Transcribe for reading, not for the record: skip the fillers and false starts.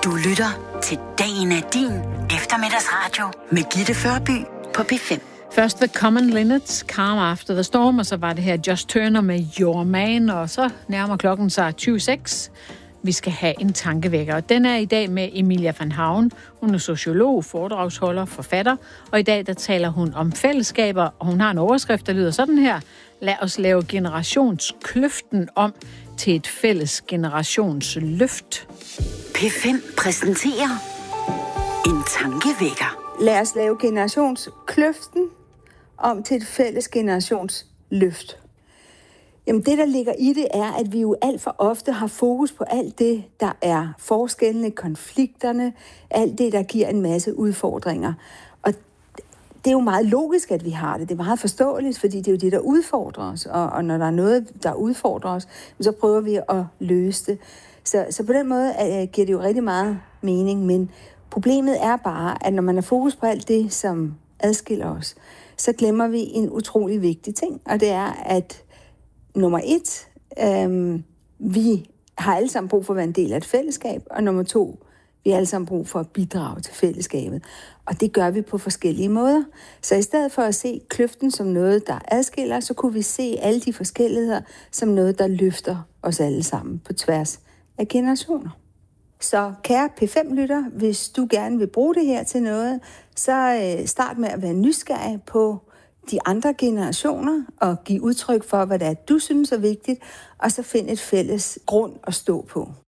Du lytter til Dagen er din eftermiddagsradio med Gitte Førby på P5. Først The Common Linnets, Calm After the Storm, og så var det her Just Turner med Your Man, og så nærmer klokken sig 20:06. Vi skal have en tankevækker, og den er i dag med Emilia van Havn. Hun er sociolog, foredragsholder, forfatter, og i dag der taler hun om fællesskaber, og hun har en overskrift, der lyder sådan her: Lad os lave generationskløften om til et fælles generationsløft. P5 præsenterer en tankevækker. Lad os lave generationskløften om til et fælles generationsløft. Jamen det, der ligger i det, er, at vi jo alt for ofte har fokus på alt det, der er forskellene, konflikterne, alt det, der giver en masse udfordringer. Og det er jo meget logisk, at vi har det. Det er meget forståeligt, fordi det er jo det, der udfordrer os. Og når der er noget, der udfordrer os, så prøver vi at løse det. Så på den måde giver det jo rigtig meget mening, men problemet er bare, at når man har fokus på alt det, som adskiller os, så glemmer vi en utrolig vigtig ting, og det er, at nummer 1, vi har alle sammen brug for at være en del af et fællesskab, og nummer 2, vi har alle sammen brug for at bidrage til fællesskabet. Og det gør vi på forskellige måder. Så i stedet for at se kløften som noget, der adskiller, så kunne vi se alle de forskelligheder som noget, der løfter os alle sammen på tværs af generationer. Så kære P5-lytter, hvis du gerne vil bruge det her til noget, så start med at være nysgerrig på de andre generationer og give udtryk for, hvad det er, du synes er vigtigt, og så find et fælles grund at stå på.